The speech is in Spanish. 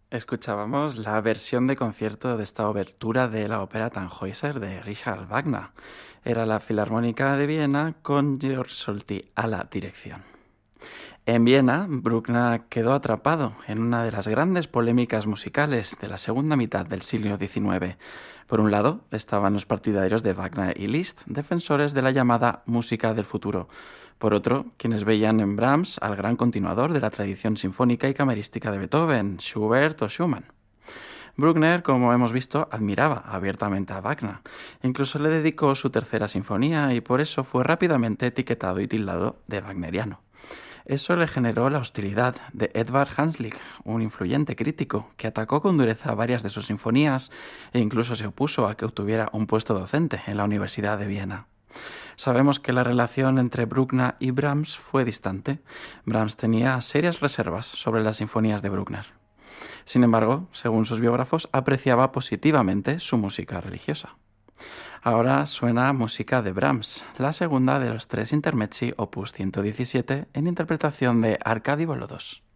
Escuchábamos la versión de concierto de esta obertura de la ópera Tannhäuser de Richard Wagner. Era la Filarmónica de Viena con Georg Solti a la dirección. En Viena, Bruckner quedó atrapado en una de las grandes polémicas musicales de la segunda mitad del siglo XIX. Por un lado, estaban los partidarios de Wagner y Liszt, defensores de la llamada música del futuro. Por otro, quienes veían en Brahms al gran continuador de la tradición sinfónica y camerística de Beethoven, Schubert o Schumann. Bruckner, como hemos visto, admiraba abiertamente a Wagner. Incluso le dedicó su tercera sinfonía y por eso fue rápidamente etiquetado y tildado de wagneriano. Eso le generó la hostilidad de Edvard Hanslick, un influyente crítico que atacó con dureza varias de sus sinfonías e incluso se opuso a que obtuviera un puesto docente en la Universidad de Viena. Sabemos que la relación entre Bruckner y Brahms fue distante. Brahms tenía serias reservas sobre las sinfonías de Bruckner. Sin embargo, según sus biógrafos, apreciaba positivamente su música religiosa. Ahora suena música de Brahms, la segunda de los 3 intermezzi opus 117 en interpretación de Arkady Volodos.